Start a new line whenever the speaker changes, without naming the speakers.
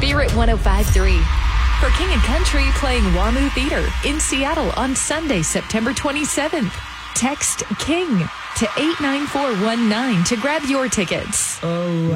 Spirit 105.3. For King and Country playing WAMU Theater in Seattle on Sunday, September 27th. Text KING to 89419 to grab your tickets.
Oh.